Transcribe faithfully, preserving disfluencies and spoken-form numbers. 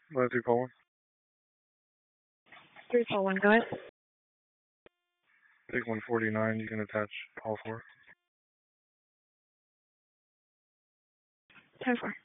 One three four one. three four one, go ahead. Take one forty-nine. You can attach all four. ten four.